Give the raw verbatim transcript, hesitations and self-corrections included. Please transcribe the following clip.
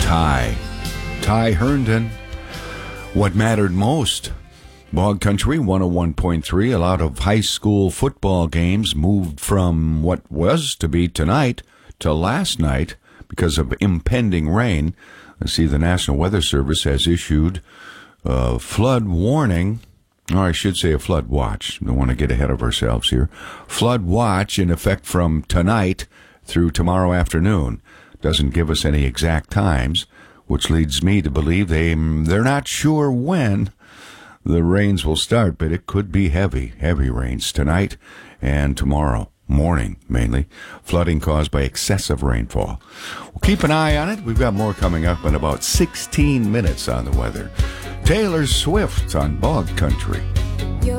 Ty. Ty Herndon. What mattered most? Bog Country one oh one point three. A lot of high school football games moved from what was to be tonight to last night because of impending rain. I see the National Weather Service has issued a flood warning, or I should say a flood watch. Don't want to get ahead of ourselves here. Flood watch in effect from tonight through tomorrow afternoon. Doesn't give us any exact times, which leads me to believe they, they're not sure when the rains will start, but it could be heavy, heavy rains tonight and tomorrow morning, mainly. Flooding caused by excessive rainfall. We'll keep an eye on it. We've got more coming up in about sixteen minutes on the weather. Taylor Swift on Bog Country.